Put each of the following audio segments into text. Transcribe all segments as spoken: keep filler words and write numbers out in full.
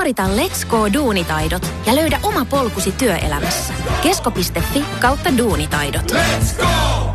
Suorita Let's Go Duunitaidot ja löydä oma polkusi työelämässä. Kesko piste fi kautta duunitaidot. Let's go!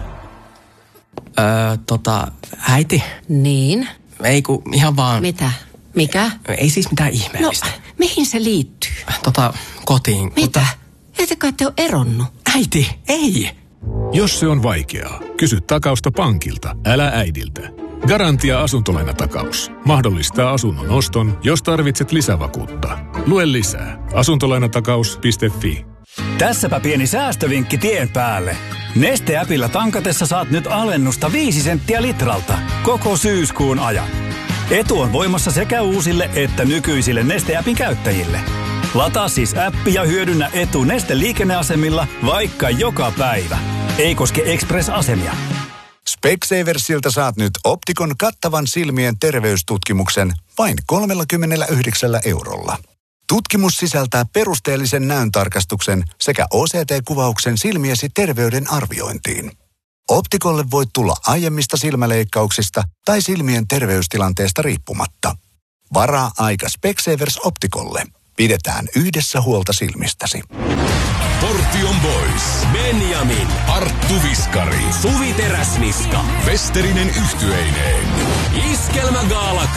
Öö, tota, äiti. Niin? Ei ku, ihan vaan... Mitä? Mikä? Ei siis mitään ihmeellistä. No, mihin se liittyy? Tota, kotiin. Mitä? Mutta... Ette kai te ole eronnut? Äiti, ei! Jos se on vaikeaa, kysy takausta pankilta, älä äidiltä. Garantia asuntolainatakaus mahdollistaa asunnon oston, jos tarvitset lisävakuutta. Lue lisää asuntolainatakaus piste fi. Tässäpä pieni säästövinkki tien päälle. Neste-äpillä tankatessa saat nyt alennusta viisi senttiä litralta koko syyskuun ajan. Etu on voimassa sekä uusille että nykyisille Neste-äpin käyttäjille. Lataa siis appi ja hyödynnä etu Neste-liikenneasemilla vaikka joka päivä. Ei koske Express-asemia. Specsaversilta saat nyt Optikon kattavan silmien terveystutkimuksen vain kolmekymmentäyhdeksän eurolla. Tutkimus sisältää perusteellisen näöntarkastuksen sekä O C T-kuvauksen silmiesi terveyden arviointiin. Optikolle voit tulla aiemmista silmäleikkauksista tai silmien terveystilanteesta riippumatta. Varaa aika Specsavers Optikolle. Pidetään yhdessä huolta silmistäsi. Portion Boys, Benjamin, Arttu Viskari, Suvi Teräsniska, Westerinen yhtyeineen. Iskelmägaala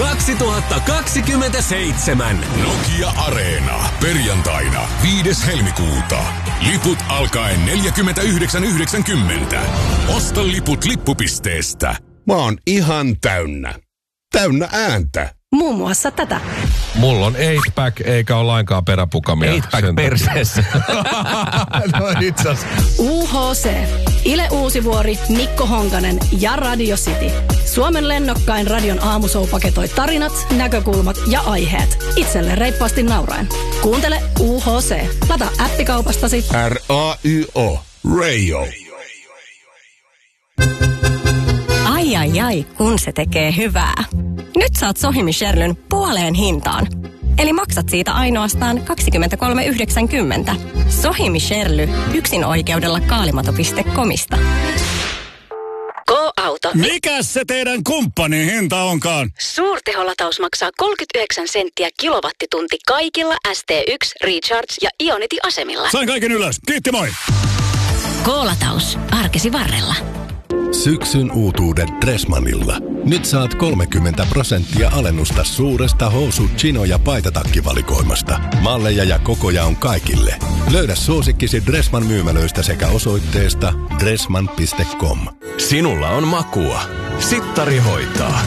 kaksituhattakaksikymmentäseitsemän. Nokia Areena. Perjantaina viides helmikuuta. Liput alkaen neljäkymmentäyhdeksän yhdeksänkymmentä. Osta liput lippupisteestä. Mä oon ihan täynnä. Täynnä ääntä. Muun muassa tätä. Mulla on eight-pack eikä ole lainkaan peräpukamia. Eight-pack perseessä. No itsas. U H C. Ile Uusivuori, Mikko Honkanen ja Radio City. Suomen lennokkain radion aamushow paketoi tarinat, näkökulmat ja aiheet. Itselle reippaasti nauraen. Kuuntele U H C. Lata appikaupastasi. R A Y O. Radio. Ai ai ai, kun se tekee hyvää. Nyt saat Sohimi Sherlyn puoleen hintaan. Eli maksat siitä ainoastaan kaksikymmentäkolme yhdeksänkymmentä. Sohimi Sherly, yksin oikeudella kaalimato piste comista. Go-auto. Mikäs se teidän kumppanin hinta onkaan? Suurteholataus maksaa kolmekymmentäyhdeksän senttiä kilowattitunti kaikilla S T yksi, Recharge ja Ionity-asemilla. Sain kaiken ylös. Kiitti, moi! Go-lataus. Arkesi varrella. Syksyn uutuudet Dressmanilla. Nyt saat kolmekymmentä prosenttia alennusta suuresta housu-, chino- ja paitatakkivalikoimasta. Malleja ja kokoja on kaikille. Löydä suosikkisi Dressman myymälöistä sekä osoitteesta dressman piste com. Sinulla on makua. Sittari hoitaa.